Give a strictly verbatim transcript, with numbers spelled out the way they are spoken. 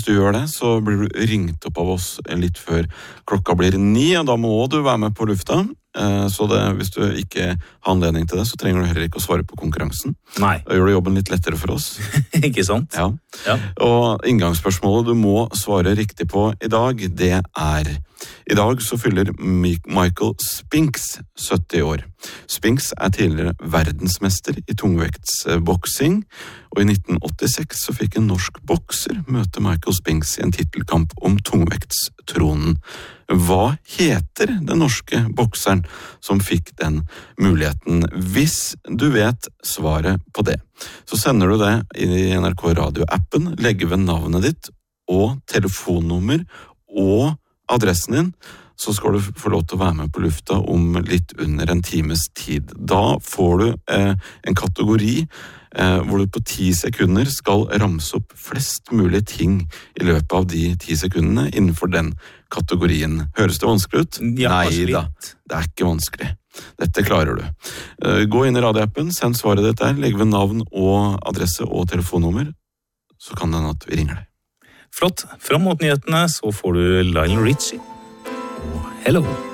Hvis du gjør det, så blir du ringt opp av oss litt før klokka blir ni, og da må du være med på lufta. Så det, hvis du ikke har anledning til det, så trenger du heller ikke å svare på konkurransen. Nei. Da gjør du jobben litt lettere for oss. Ikke sant? Ja. Ja. Og inngangsspørsmålet du må svare riktig på i dag, det er: i dag så fyller Michael Spinks sytti år. Spinks er tidligere verdensmester i tungvektsboksing, og i nitten åttiseks så fikk en norsk bokser møte Michael Spinks i en titelkamp om tungvektstronen. Hva heter den norske bokseren som fikk den muligheten? Hvis du vet svaret på det, så sender du det i N R K Radio-appen, legger ved navnet ditt og telefonnummer og adressen din, så skal du få lov til å være med på lufta om litt under en times tid. Da får du eh, en kategori eh, hvor du på ti sekunder skal ramse opp flest mulig ting i løpet av de ti sekundene innenfor den kategorien. Høres det vanskelig ut? Ja, Nei da, det er ikke vanskelig. Dette klarer du. Eh, gå inn i radioappen, send svaret ditt der, legg ved navn og adresse og telefonnummer, så kan det hende at vi ringer deg. Flott. Fram mot nyhetene så får du Lionel Richie og Hello.